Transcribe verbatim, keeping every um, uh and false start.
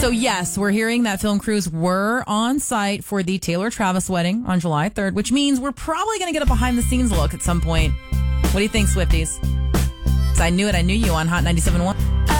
So, yes, we're hearing that film crews were on site for the Taylor Travis wedding on July third, which means we're probably going to get a behind-the-scenes look at some point. What do you think, Swifties? I knew it. I knew you on Hot ninety-seven point one.